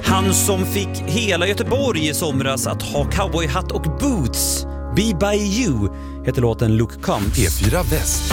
Han som fick hela Göteborg i somras att ha cowboyhatt och boots. Be by you heter låten Look Come. P4 Väst.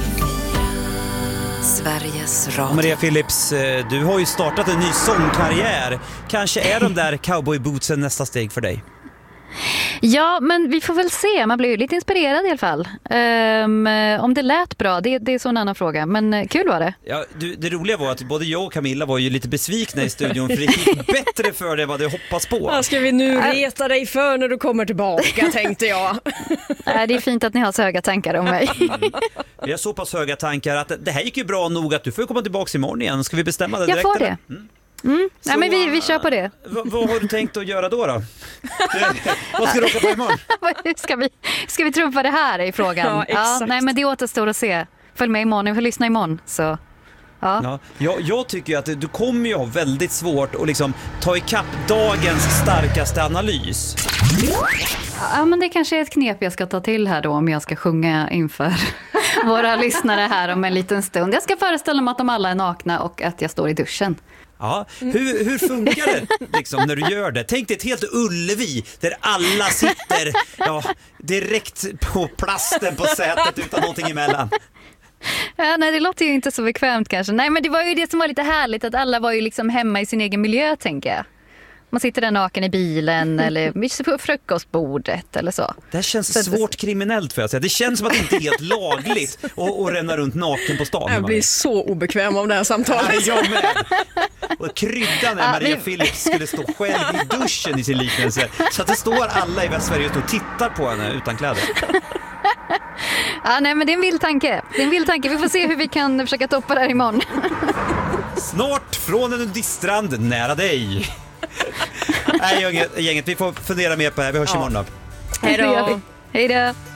Sveriges Radio. Maria Philips, du har ju startat en ny sångkarriär. Kanske är de där cowboybootsen nästa steg för dig? Ja, men vi får väl se. Man blir ju lite inspirerad i alla fall. Om det lät bra, det är så en annan fråga. Men kul var det. Ja, det roliga var att både jag och Camilla var ju lite besvikna i studion för det gick bättre för det vad du hoppas på. Vad ska vi nu reta dig för när du kommer tillbaka, tänkte jag. Det är fint att ni har så höga tankar om mig. Vi har så pass höga tankar att det här gick ju bra nog att du får komma tillbaka imorgon igen. Ska vi bestämma det direkt? Jag får det. Nej, men vi kör på det. Vad har du tänkt att göra då? Vad ska du åka på imorgon? ska vi trumfa det här i frågan? Ja, exakt. Nej, men det återstår att se. Följ med imorgon, jag får lyssna imorgon. Så. Ja. Jag tycker ju att du kommer ju ha väldigt svårt att liksom ta ikapp dagens starkaste analys. Ja, men det kanske är ett knep jag ska ta till här då om jag ska sjunga inför våra lyssnare här om en liten stund. Jag ska föreställa mig att de alla är nakna och att jag står i duschen. Ja, hur funkar det liksom, när du gör det? Tänk dig ett helt Ullevi där alla sitter direkt på plasten på sätet utan någonting emellan. Ja, nej, det låter ju inte så bekvämt kanske. Nej, men det var ju det som var lite härligt, att alla var ju liksom hemma i sin egen miljö, tänker jag. Man sitter där naken i bilen eller på frukostbordet eller så. Det här känns svårt kriminellt, för jag säga. Det känns som att det inte är helt lagligt att ränna runt naken på stan. Jag blir så obekväm av det här samtalet. Nej, jag med. Och kryddan när Maria Philips skulle stå själv i duschen i sin liknelse. Så att det står alla i Västsverige och tittar på henne utan kläder. Ja, nej, men det är en vild tanke. Vi får se hur vi kan försöka toppa det här imorgon. Snart från en nudiststrand nära dig. Nej, gänget, vi får fundera mer på det här. Vi hörs imorgon då. Hej då.